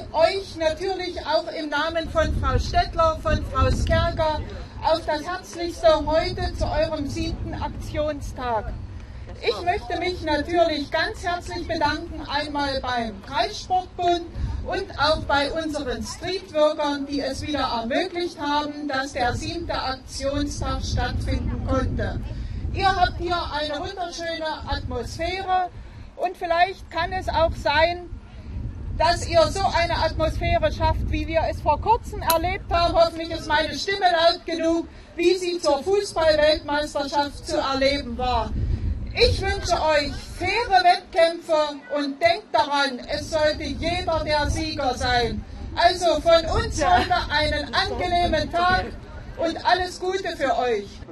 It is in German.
euch natürlich auch im Namen von Frau Stettler, von Frau Skerger auf das Herzlichste heute zu eurem 7. Aktionstag. Ich möchte mich natürlich ganz herzlich bedanken, einmal beim Kreissportbund und auch bei unseren Streetworkern, die es wieder ermöglicht haben, dass der 7. Aktionstag stattfinden konnte. Ihr habt hier eine wunderschöne Atmosphäre und vielleicht kann es auch sein, dass ihr so eine Atmosphäre schafft, wie wir es vor kurzem erlebt haben. Hoffentlich ist meine Stimme laut genug, wie sie zur Fußball-Weltmeisterschaft zu erleben war. Ich wünsche euch faire Wettkämpfe und denkt daran, es sollte jeder der Sieger sein. Also von uns heute einen angenehmen Tag und alles Gute für euch.